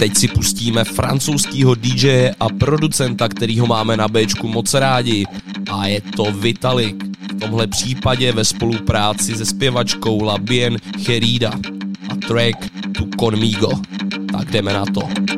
teď si pustíme francouzskýho DJ a producenta, kterýho máme na Bčku moc rádi, a je to Vitalik. V tomhle případě ve spolupráci se zpěvačkou La Bien Querida a track Tu Conmigo. Tak jdeme na to.